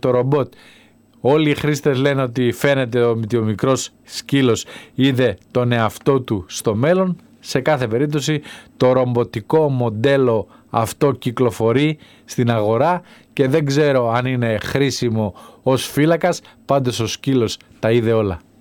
το ρομπότ. Όλοι οι χρήστες λένε ότι φαίνεται ότι ο μικρός σκύλος είδε τον εαυτό του στο μέλλον. Σε κάθε περίπτωση το ρομποτικό μοντέλο αυτό κυκλοφορεί στην αγορά και δεν ξέρω αν είναι χρήσιμο ως φύλακας, πάντως ο σκύλος τα είδε όλα.